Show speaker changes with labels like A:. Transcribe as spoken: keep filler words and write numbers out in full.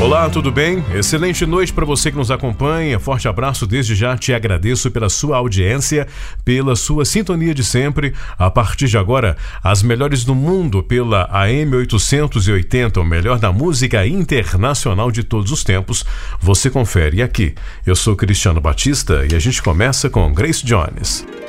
A: Olá, tudo bem? Excelente noite para você que nos acompanha. Forte abraço desde já. Te agradeço pela sua audiência, pela sua sintonia de sempre. A partir de agora, as melhores do mundo pela A M oitocentos e oitenta, o melhor da música internacional de todos os tempos. Você confere aqui. Eu sou Cristiano Batista e a gente começa com Grace Jones.